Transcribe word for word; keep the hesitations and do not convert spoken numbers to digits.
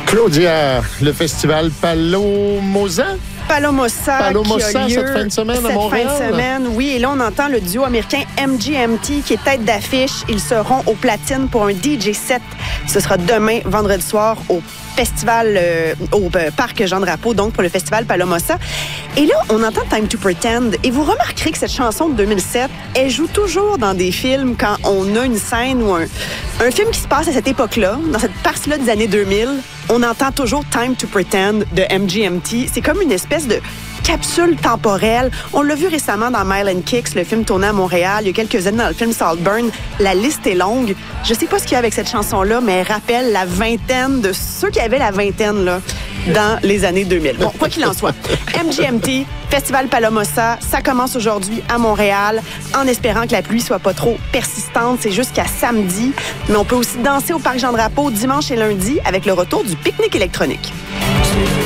Claudia, le festival Palomosa? Palomosa, Palomosa qui a lieu cette fin de semaine à Montréal. Cette fin de semaine, oui. Et là, on entend le duo américain M G M T qui est tête d'affiche. Ils seront au platine pour un D J set. Ce sera demain, vendredi soir, au festival, euh, au euh, parc Jean-Drapeau, donc pour le festival Palomosa. Et là, on entend Time to Pretend. Et vous remarquerez que cette chanson de deux mille sept, elle joue toujours dans des films quand on a une scène ou un, un film qui se passe à cette époque-là, dans cette partie-là des années deux mille. On entend toujours Time to Pretend de M G M T. C'est comme une espèce de capsule temporelle. On l'a vu récemment dans Mile and Kicks, le film tourné à Montréal. Il y a quelques années dans le film Saltburn. La liste est longue. Je sais pas ce qu'il y a avec cette chanson-là, mais elle rappelle la vingtaine de ceux qui avaient la vingtaine là, dans les années deux mille. Bon, quoi qu'il en soit, M G M T, Festival Palomosa, ça commence aujourd'hui à Montréal, en espérant que la pluie soit pas trop persistante. C'est jusqu'à samedi. Mais on peut aussi danser au parc Jean-Drapeau dimanche et lundi avec le retour du pique-nique électronique.